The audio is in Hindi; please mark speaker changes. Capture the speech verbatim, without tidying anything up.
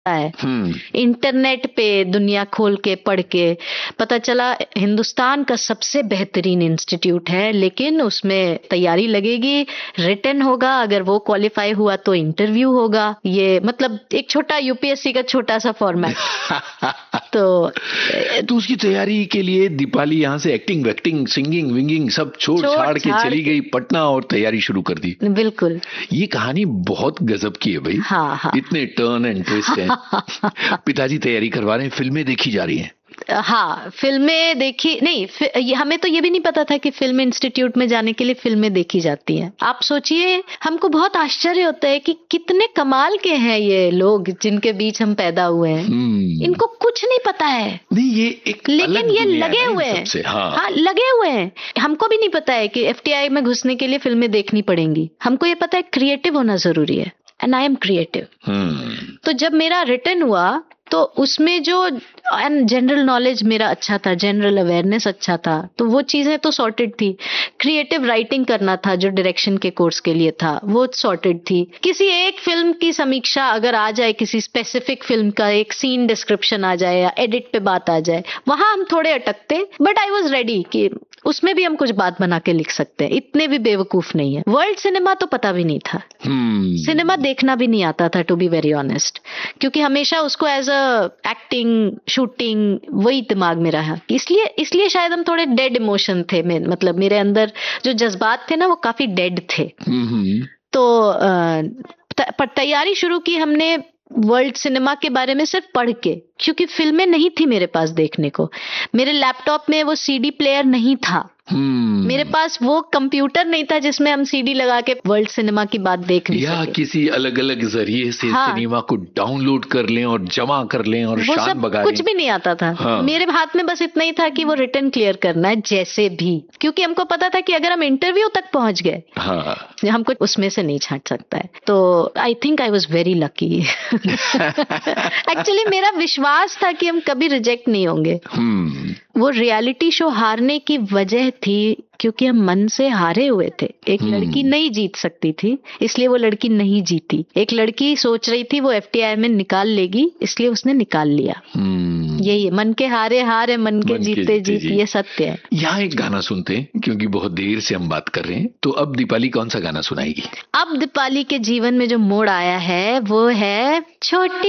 Speaker 1: है। इंटरनेट पे दुनिया खोल के पढ़ के पता चला हिंदुस्तान का सबसे बेहतरीन इंस्टीट्यूट है, लेकिन उसमें तैयारी लगेगी, रिटन होगा, अगर वो क्वालिफाई हुआ तो इंटरव्यू होगा। ये मतलब एक छोटा यूपीएससी का छोटा सा फॉर्मेट। तो
Speaker 2: तो उसकी तैयारी के लिए दीपाली यहाँ से एक्टिंग वैक्टिंग सिंगिंग विंगिंग सब छोड़ छाड़ के चली गई पटना और तैयारी शुरू कर दी।
Speaker 1: बिल्कुल,
Speaker 2: ये कहानी बहुत गजब की है भाई।
Speaker 1: हाँ, हाँ।
Speaker 2: इतने टर्न एंड ट्विस्ट हैं। पिताजी तैयारी करवा रहे हैं, फिल्में देखी जा रही हैं।
Speaker 1: हाँ, फिल्में देखी नहीं, हमें तो ये भी नहीं पता था कि फिल्म इंस्टीट्यूट में जाने के लिए फिल्में देखी जाती हैं। आप सोचिए, हमको बहुत आश्चर्य होता है कि कितने कमाल के हैं ये लोग जिनके बीच हम पैदा हुए हैं। इनको कुछ नहीं पता है।
Speaker 2: नहीं, ये एक
Speaker 1: लेकिन ये लगे हुए हैं।
Speaker 2: हाँ।
Speaker 1: हाँ, लगे हुए हैं। हमको भी नहीं पता है कि एफटीआई में घुसने के लिए फिल्में देखनी पड़ेंगी। हमको ये पता है क्रिएटिव होना जरूरी है, एंड आई एम क्रिएटिव। तो जब मेरा रिटर्न हुआ तो उसमें जो एंड जनरल नॉलेज मेरा अच्छा था, जनरल अवेयरनेस अच्छा था, तो वो चीजें तो सॉर्टेड थी। क्रिएटिव राइटिंग करना था जो डायरेक्शन के कोर्स के लिए था, वो सॉर्टेड थी। किसी एक फिल्म की समीक्षा अगर आ जाए, किसी स्पेसिफिक फिल्म का एक सीन डिस्क्रिप्शन आ जाए या एडिट पे बात आ जाए, वहां हम थोड़े अटकते, बट आई वाज रेडी कि उसमें भी हम कुछ बात बना के लिख सकते हैं। इतने भी बेवकूफ नहीं है। वर्ल्ड सिनेमा तो पता भी नहीं था। hmm. सिनेमा देखना भी नहीं आता था, टू बी वेरी ऑनेस्ट, क्योंकि हमेशा उसको एज अ एक्टिंग शूटिंग वही दिमाग में रहा। इसलिए इसलिए शायद हम थोड़े डेड इमोशन थे। में, मतलब मेरे अंदर जो जज्बात थे ना, वो काफी डेड थे। hmm. तो तैयारी शुरू की हमने वर्ल्ड सिनेमा के बारे में सिर्फ पढ़ के, क्योंकि फिल्में नहीं थी मेरे पास देखने को। मेरे लैपटॉप में वो सीडी प्लेयर नहीं था। hmm. मेरे पास वो कंप्यूटर नहीं था जिसमें हम सीडी लगा के वर्ल्ड सिनेमा की बात देख लें, या
Speaker 2: किसी अलग अलग जरिए से हाँ. सिनेमा को डाउनलोड कर लें और जमा कर लें और
Speaker 1: वो
Speaker 2: शान
Speaker 1: सब
Speaker 2: बगा
Speaker 1: कुछ भी नहीं आता था। हाँ. मेरे हाथ में बस इतना ही था कि वो रिटर्न क्लियर करना है जैसे भी, क्योंकि हमको पता था कि अगर हम इंटरव्यू तक पहुंच गए हाँ. हमको उसमें से नहीं छांट सकता है। तो I think I was very lucky. Actually मेरा विश्वास था कि हम कभी रिजेक्ट नहीं होंगे। hmm. वो रियलिटी शो हारने की वजह थी क्योंकि हम मन से हारे हुए थे। एक hmm. लड़की नहीं जीत सकती थी, इसलिए वो लड़की नहीं जीती। एक लड़की सोच रही थी वो एफटीआई में निकाल लेगी, इसलिए उसने निकाल लिया। hmm. यही है, मन के हारे हारे, मन के मन जीते जीत, ये सत्य है।
Speaker 2: यहाँ एक गाना सुनते हैं, क्योंकि बहुत देर से हम बात कर रहे हैं। तो अब दीपाली कौन सा गाना सुनाएगी?
Speaker 1: अब दीपाली के जीवन में जो मोड़ आया है वो है छोटी